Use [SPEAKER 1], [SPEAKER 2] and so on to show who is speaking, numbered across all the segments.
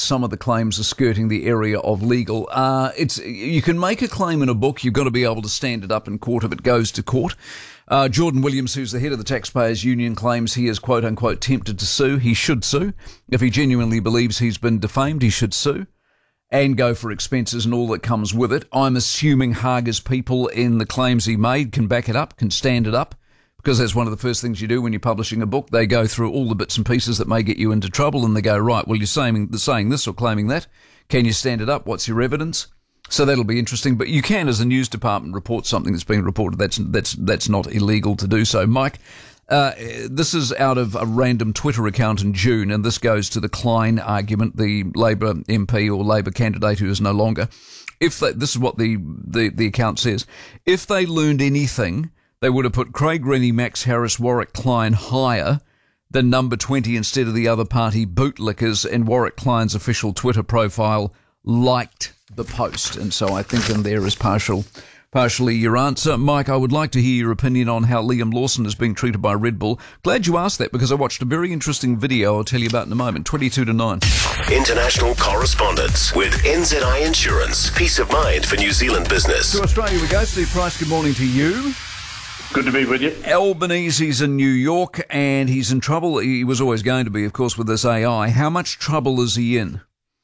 [SPEAKER 1] some of the claims are skirting the area of legal. You can make a claim in a book. You've got to be able to stand it up in court if it goes to court. Jordan Williams, who's the head of the Taxpayers Union, claims he is quote-unquote tempted to sue. He should sue. If he genuinely believes he's been defamed, he should sue and go for expenses and all that comes with it. I'm assuming Haager's people in the claims he made can back it up, can stand it up, because that's one of the first things you do when you're publishing a book. They go through all the bits and pieces that may get you into trouble, and they go, right, well, you're saying this or claiming that. Can you stand it up? What's your evidence? So that'll be interesting. But you can, as a news department, report something that's been reported. That's not illegal to do so. Mike, this is out of a random Twitter account in June, and this goes to the Klein argument, the Labor MP or Labor candidate who is no longer. This is what the account says. If they learned anything, they would have put Craig Rennie, Max Harris, Warwick Klein higher than number 20 instead of the other party bootlickers, and Warwick Klein's official Twitter profile liked the post. And so I think in there is partially your answer. Mike, I would like to hear your opinion on how Liam Lawson is being treated by Red Bull. Glad you asked that, because I watched a very interesting video I'll tell you about in a moment. 22 to 9.
[SPEAKER 2] International correspondence with NZI Insurance. Peace of mind for New Zealand business.
[SPEAKER 1] To Australia we go. Steve Price, good morning to you.
[SPEAKER 3] Good to be with you.
[SPEAKER 1] Albanese's in New York, and he's in trouble. He was always going to be, of course, with this AI. How much trouble is he in?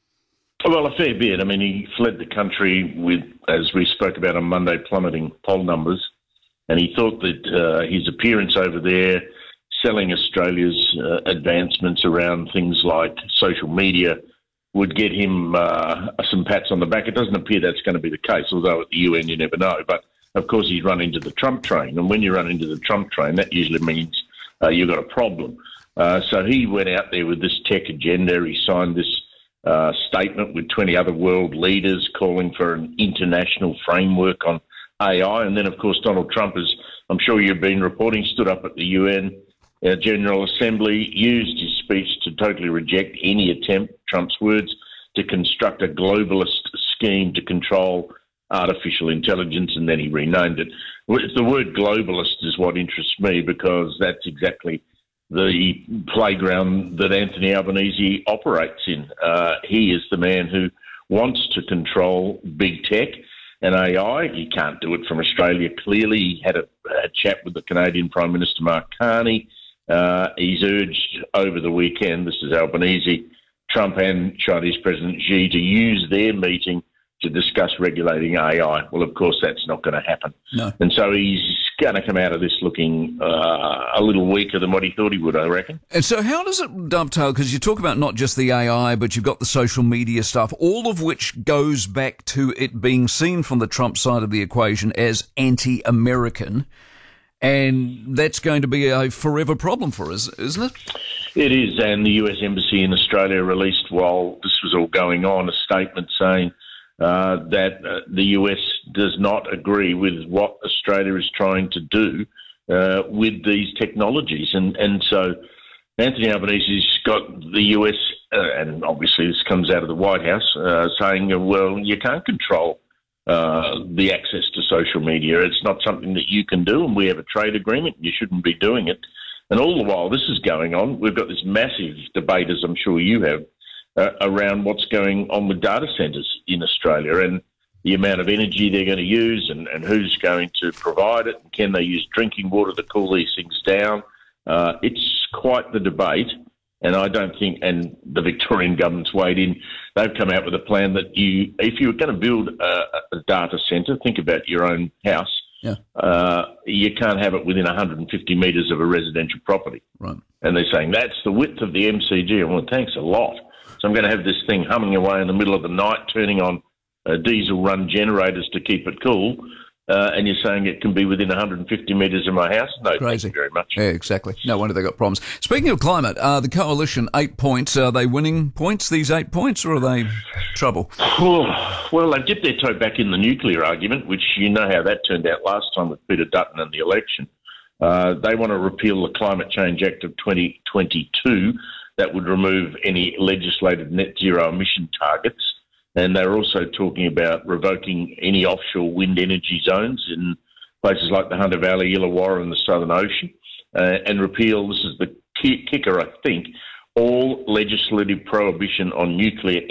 [SPEAKER 3] Well, a fair bit. I mean, he fled the country with, as we spoke about on Monday, plummeting poll numbers, and he thought that his appearance over there, selling Australia's advancements around things like social media, would get him some pats on the back. It doesn't appear that's going to be the case, although at the UN you never know. But, of course, he's run into the Trump train, and when you run into the Trump train, that usually means you've got a problem. So he went out there with this tech agenda. He signed this statement with 20 other world leaders calling for an international framework on AI. And then, of course, Donald Trump, as I'm sure you've been reporting, stood up at the UN General Assembly, used his speech to totally reject any attempt, Trump's words, to construct a globalist scheme to control artificial intelligence, and then he renamed it. The word globalist is what interests me, because that's exactly the playground that Anthony Albanese operates in. He is the man who wants to control big tech and AI. He can't do it from Australia, clearly. He had a chat with the Canadian Prime Minister, Mark Carney. He's urged over the weekend, this is Albanese, Trump and Chinese President Xi to use their meeting to discuss regulating AI. Well, of course, that's not going to happen.
[SPEAKER 1] No.
[SPEAKER 3] And so he's going to come out of this looking a little weaker than what he thought he would, I reckon.
[SPEAKER 1] And so how does it dovetail? Because you talk about not just the AI, but you've got the social media stuff, all of which goes back to it being seen from the Trump side of the equation as anti-American. And that's going to be a forever problem for us, isn't it?
[SPEAKER 3] It is. And the US Embassy in Australia released, while this was all going on, a statement saying that the US does not agree with what Australia is trying to do with these technologies. And so Anthony Albanese's got the US, and obviously this comes out of the White House, saying, well, you can't control the access to social media. It's not something that you can do, and we have a trade agreement. You shouldn't be doing it. And all the while this is going on, we've got this massive debate, as I'm sure you have, around what's going on with data centres in Australia and the amount of energy they're going to use and who's going to provide it. Can they use drinking water to cool these things down? It's quite the debate. And I don't think, and the Victorian government's weighed in, they've come out with a plan that if you were going to build a data centre, think about your own house, you can't have it within 150 metres of a residential property.
[SPEAKER 1] Right.
[SPEAKER 3] And they're saying that's the width of the MCG. Well, thanks a lot. So I'm going to have this thing humming away in the middle of the night, turning on diesel-run generators to keep it cool, and you're saying it can be within 150 metres of my house? No,
[SPEAKER 1] crazy.
[SPEAKER 3] Thank you very much.
[SPEAKER 1] Yeah, exactly. No wonder they've got problems. Speaking of climate, the Coalition, 8 points. Are they winning points, these 8 points, or are they trouble?
[SPEAKER 3] Well, they've dipped their toe back in the nuclear argument, which you know how that turned out last time with Peter Dutton and the election. They want to repeal the Climate Change Act of 2022. That would remove any legislated net zero emission targets. And they're also talking about revoking any offshore wind energy zones in places like the Hunter Valley, Illawarra and the Southern Ocean, and repeal, this is the kicker, I think, all legislative prohibition on nuclear